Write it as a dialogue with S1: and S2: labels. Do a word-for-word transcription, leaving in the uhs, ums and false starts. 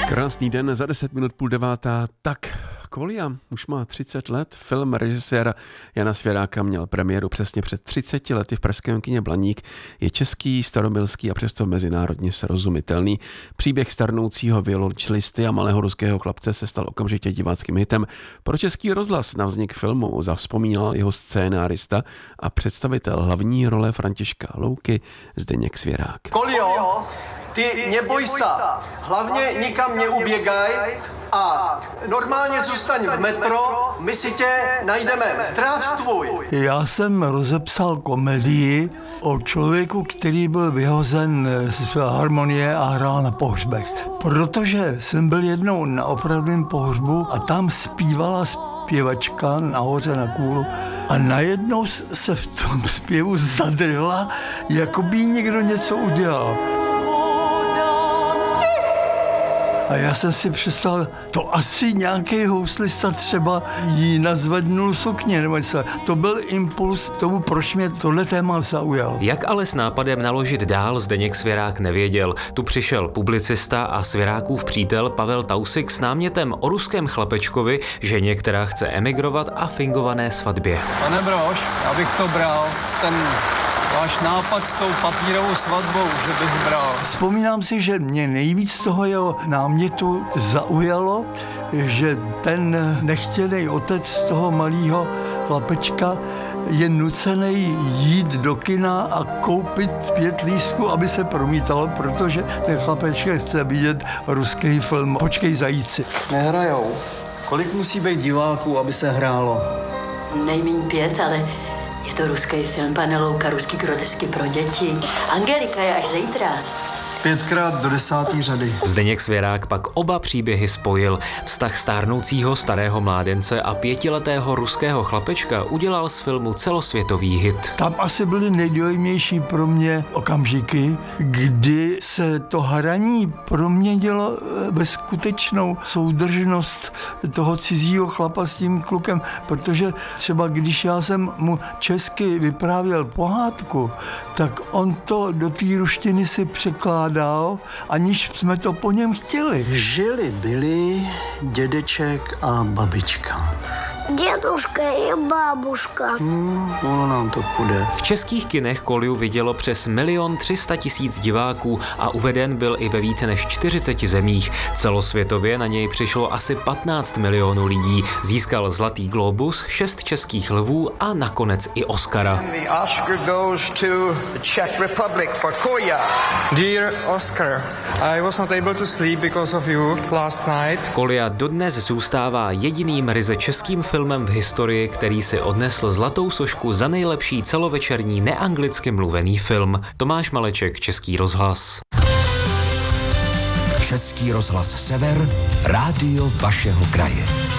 S1: Krásný den, za deset minut půl devátá. Tak, Kolia už má třicet let. Film režiséra Jana Svěráka měl premiéru přesně před třiceti lety v pražském kině Blaník. Je český, starobylský a přesto mezinárodně srozumitelný. Příběh starnoucího violončelisty a malého ruského chlapce se stal okamžitě diváckým hitem. Pro Český rozhlas na vznik filmu zavzpomínal jeho scénárista a představitel hlavní role Františka Louky Zdeněk Svěrák.
S2: Kolio, ty neboj se, hlavně nikam neuběgaj a normálně zůstaň v metro, my si tě najdeme. Zdravstvuj!
S3: Já jsem rozepsal komedii o člověku, který byl vyhozen z harmonie a hrál na pohřbech. Protože jsem byl jednou na opravdovém pohřbu a tam zpívala zpěvačka nahoře na kůlu a najednou se v tom zpěvu zadrhla, jako by někdo něco udělal. A já jsem si představil, to asi nějaký houslista třeba jí nazvednul sukně, nebo něco. To byl impuls k tomu, proč mě tohle téma zaujalo.
S4: Jak ale s nápadem naložit dál Zdeněk Svěrák nevěděl. Tu přišel publicista a Svěrákův přítel Pavel Tausig s námětem o ruském chlapečkovi, ženě, která chce emigrovat a fingované svatbě.
S2: Pane Brož, abych to bral, ten váš nápad s tou papírovou svatbou, že bych bral.
S3: Vzpomínám si, že mě nejvíc toho jeho námětu zaujalo, že ten nechtěný otec toho malého chlapečka je nucený jít do kina a koupit pět lístků, aby se promítalo, protože ten chlapeček chce vidět ruský film Počkej zajíci.
S2: Nehrajou. Kolik musí být diváků, aby se hrálo?
S5: Nejméně pět, ale je to ruský film, pane Louka, ruský grotesky pro děti. Angelika je až zítra.
S2: Pětkrát do desátý řady.
S4: Zdeněk Svěrák pak oba příběhy spojil. Vztah stárnoucího starého mládence a pětiletého ruského chlapečka udělal z filmu celosvětový hit.
S3: Tam asi byly nejdojemnější pro mě okamžiky, kdy se to hraní proměnilo ve skutečnou soudržnost toho cizího chlapa s tím klukem, protože třeba když já jsem mu česky vyprávěl pohádku, tak on to do té ruštiny si překládal dál, aniž jsme to po něm chtěli.
S2: Žili byli dědeček a babička.
S6: Děduška je babuška.
S2: Hmm, ono nám to půjde.
S4: V českých kinech Koliu vidělo přes milion tři sta tisíc diváků a uveden byl i ve více než čtyřiceti zemích. Celosvětově na něj přišlo asi patnáct milionů lidí. Získal Zlatý glóbus, šest českých lvů a nakonec i Oscara.
S7: The Oscar goes to the Czech Republic for Kolia.
S8: Dear Oscar, I was not able to sleep because of you last night.
S4: Kolia dodnes zůstává jediným ryze českým filmem v historii, který si odnesl zlatou sošku za nejlepší celovečerní neanglicky mluvený film. Tomáš Maleček, Český rozhlas.
S9: Český rozhlas Sever, rádio vašeho kraje.